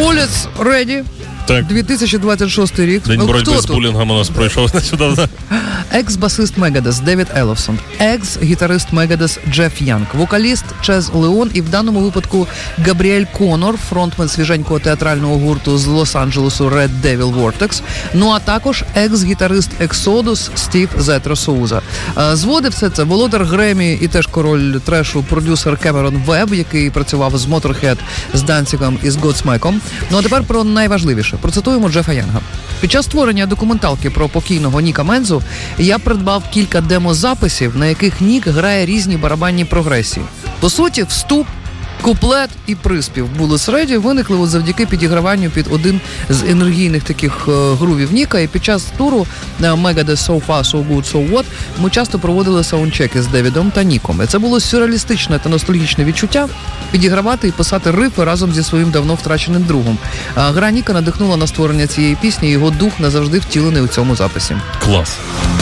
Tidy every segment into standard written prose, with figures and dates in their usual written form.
Bullets Ready. Так. 2026 рік. День боротьби з булінгом у нас пройшов нещодавно. Екс-басист Мегадес Девід Еллофсон, екс-гітарист Мегадес Джеф Янг, вокаліст Чез Леон і в даному випадку Габріель Конор, фронтмен свіженького театрального гурту з Лос-Анджелесу Red Devil Vortex, ну а також екс-гітарист Exodus Стів Зетро Соуза. Зводив все це володар Гремі і теж король трешу продюсер Кемерон Веб, який працював з Motorhead, з Данцігом і з Годсмеком. Ну а тепер про найважливіше. Процитуємо Джефа Янга. Під час створення документалки про покійного Ніка Мензу я придбав кілька демозаписів, на яких Нік грає різні барабанні прогресії. По суті, вступ, куплет і приспів Bullets Ready виникли завдяки підіграванню під один з енергійних таких грувів Ніка. І під час туру Megadeth So Far, So Good, So What ми часто проводили саундчеки з Девідом та Ніком. І це було сюрреалістичне та ностальгічне відчуття підігравати і писати рифи разом зі своїм давно втраченим другом. Гра Ніка надихнула на створення цієї пісні, і його дух назавжди втілений у цьому записі. Клас.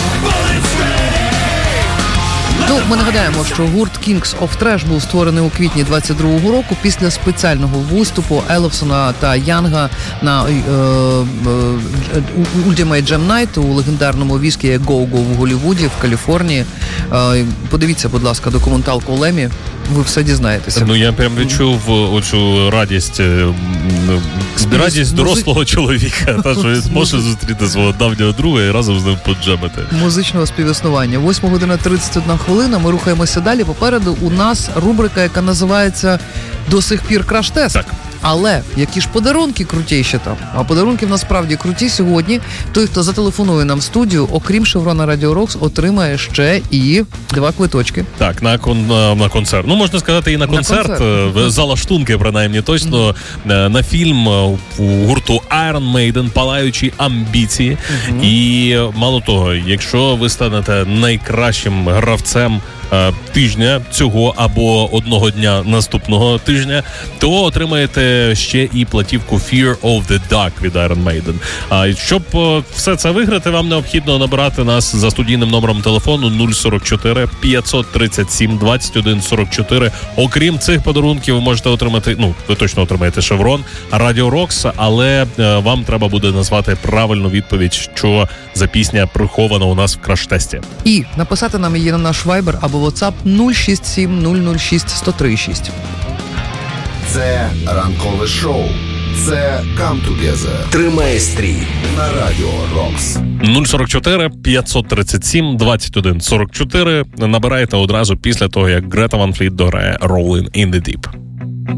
Ну, ми нагадаємо, що гурт Kings of Trash був створений у квітні 22-го року після спеціального виступу Еллофсона та Янга на Ultimate Jam Night у легендарному віскі Go-Go в Голлівуді, в Каліфорнії. Подивіться, будь ласка, документалку Лемі, ви все дізнаєтеся. Ну, я прям відчув оцю радість дорослого чоловіка, та, що він зможе зустріти свого давнього друга і разом з ним поджемити. Музичного співіснування. 8 година 31 хвилина, ми рухаємося далі. Попереду у нас рубрика, яка називається «До сих пір краш-тест». Так. Але які ж подарунки крутіші там? А подарунки насправді круті сьогодні. Той, хто зателефонує нам в студію, окрім Шеврона Радіо Рокс, отримає ще і 2 квиточки. Так, на концерт. Ну, можна сказати, і на концерт. За лаштунки, принаймні, точно. На фільм у гурту Iron Maiden «Палаючі амбіції». І мало того, якщо ви станете найкращим гравцем тижня цього або одного дня наступного тижня, то отримаєте ще і платівку Fear of the Dark від Iron Maiden. А щоб все це виграти, вам необхідно набирати нас за студійним номером телефону 044 537 21 44. Окрім цих подарунків, ви можете отримати, ну, ви точно отримаєте Шеврон, Радіо Рокс, але вам треба буде назвати правильну відповідь, що за пісня прихована у нас в краш-тесті. І написати нам її на наш Viber або WhatsApp 067 006 1036. Це ранкове шоу. Це Come Together. Тримай стрій На Радіо Рокс. 044 537 21 44. Набирайте одразу після того, як Грета Ван Фліт дограє Rolling in the Deep.